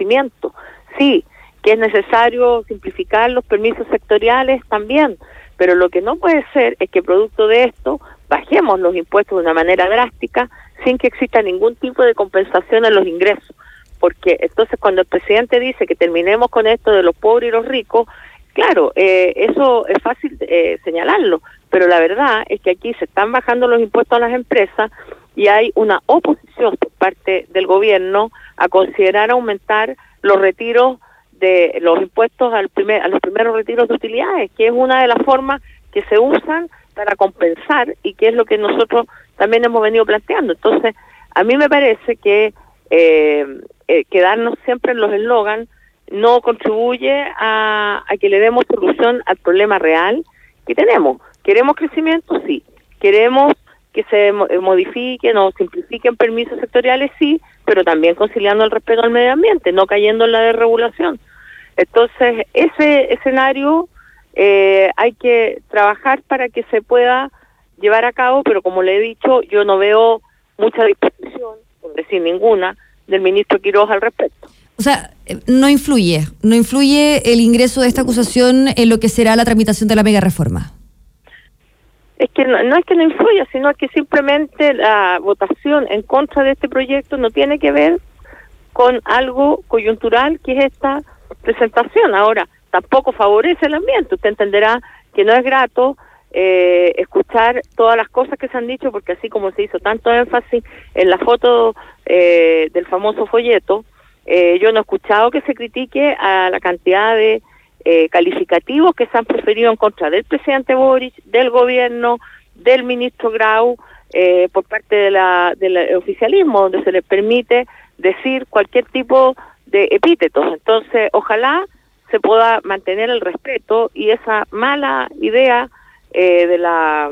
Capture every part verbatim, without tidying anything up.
crecimiento, sí, que es necesario simplificar los permisos sectoriales también, pero lo que no puede ser es que producto de esto bajemos los impuestos de una manera drástica sin que exista ningún tipo de compensación en los ingresos, porque entonces cuando el presidente dice que terminemos con esto de los pobres y los ricos, claro, eh, eso es fácil eh, señalarlo, pero la verdad es que aquí se están bajando los impuestos a las empresas y hay una oposición por parte del gobierno a considerar aumentar los retiros de los impuestos al primer, a los primeros retiros de utilidades, que es una de las formas que se usan para compensar y que es lo que nosotros también hemos venido planteando. Entonces, a mí me parece que eh, eh, quedarnos siempre en los eslogans no contribuye a, a que le demos solución al problema real que tenemos. ¿Queremos crecimiento? Sí. ¿Queremos que se modifiquen o simplifiquen permisos sectoriales? Sí, pero también conciliando el respeto al medio ambiente, no cayendo en la desregulación. Entonces, ese escenario eh, hay que trabajar para que se pueda llevar a cabo, pero como le he dicho, yo no veo mucha disposición, por decir ninguna, del ministro Quiroz al respecto. O sea, no influye, no influye el ingreso de esta acusación en lo que será la tramitación de la mega reforma. Es que no, no es que no influya, sino que simplemente la votación en contra de este proyecto no tiene que ver con algo coyuntural que es esta presentación. Ahora, tampoco favorece el ambiente. Usted entenderá que no es grato eh, escuchar todas las cosas que se han dicho, porque así como se hizo tanto énfasis en la foto eh, del famoso folleto, eh, yo no he escuchado que se critique a la cantidad de Eh, calificativos que se han preferido en contra del presidente Boric, del gobierno, del ministro Grau, eh, por parte de la, del oficialismo, donde se les permite decir cualquier tipo de epítetos. Entonces, ojalá se pueda mantener el respeto y esa mala idea eh, de la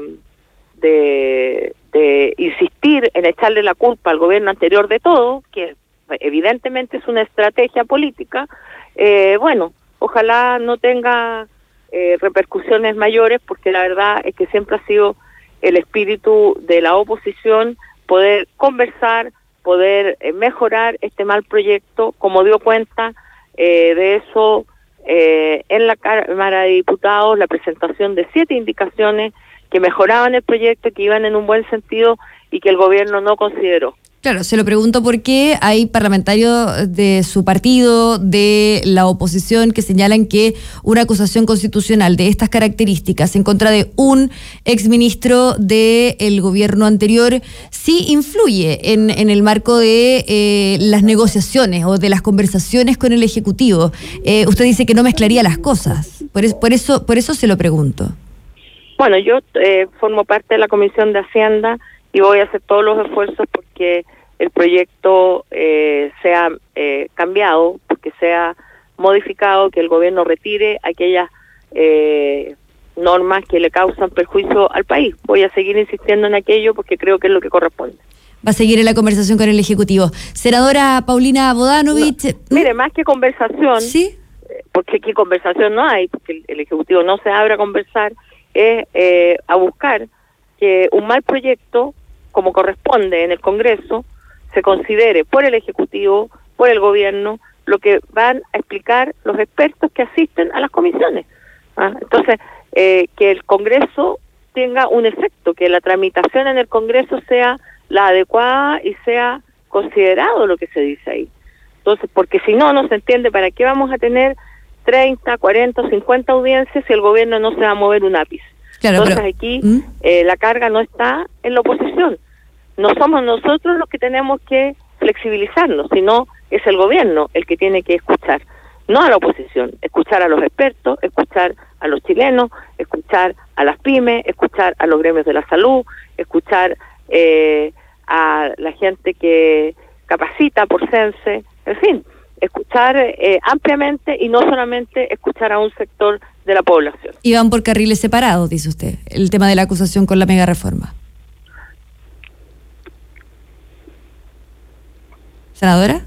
de, de insistir en echarle la culpa al gobierno anterior de todo, que evidentemente es una estrategia política, eh, bueno, ojalá no tenga eh, repercusiones mayores, porque la verdad es que siempre ha sido el espíritu de la oposición poder conversar, poder eh, mejorar este mal proyecto, como dio cuenta eh, de eso eh, en la Cámara de Diputados, la presentación de siete indicaciones que mejoraban el proyecto, que iban en un buen sentido y que el gobierno no consideró. Claro, se lo pregunto porque hay parlamentarios de su partido, de la oposición, que señalan que una acusación constitucional de estas características en contra de un exministro del gobierno anterior sí influye en, en el marco de eh, las negociaciones o de las conversaciones con el Ejecutivo. Eh, usted dice que no mezclaría las cosas, por, es, por, eso, por eso se lo pregunto. Bueno, yo eh, formo parte de la Comisión de Hacienda y voy a hacer todos los esfuerzos porque el proyecto eh, sea eh, cambiado, porque sea modificado, que el gobierno retire aquellas eh, normas que le causan perjuicio al país. Voy a seguir insistiendo en aquello porque creo que es lo que corresponde. Va a seguir en la conversación con el Ejecutivo. Senadora Paulina Bodanovich. No, mire, más que conversación, ¿sí? Porque aquí conversación no hay, porque el, el Ejecutivo no se abre a conversar, es eh, a buscar que un mal proyecto, como corresponde en el Congreso, se considere por el Ejecutivo, por el Gobierno, lo que van a explicar los expertos que asisten a las comisiones. ¿Ah? Entonces, eh, que el Congreso tenga un efecto, que la tramitación en el Congreso sea la adecuada y sea considerado lo que se dice ahí. Entonces, porque si no, no se entiende para qué vamos a tener treinta, cuarenta, cincuenta audiencias si el Gobierno no se va a mover un ápice. Claro, Entonces pero, aquí ¿Mm? eh, la carga no está en la oposición. No somos nosotros los que tenemos que flexibilizarnos, sino es el gobierno el que tiene que escuchar, no a la oposición, escuchar a los expertos, escuchar a los chilenos, escuchar a las pymes, escuchar a los gremios de la salud, escuchar eh, a la gente que capacita por CENSE, en fin, escuchar eh, ampliamente y no solamente escuchar a un sector de la población. Y van por carriles separados, dice usted, el tema de la acusación con la mega reforma. ¿Senadora?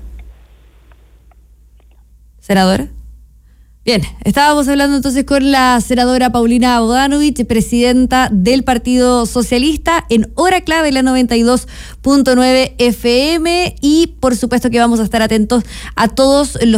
¿Senadora? Bien, estábamos hablando entonces con la senadora Paulina Bodanovich, presidenta del Partido Socialista, en Hora Clave, la noventa y dos punto nueve F M, y por supuesto que vamos a estar atentos a todos los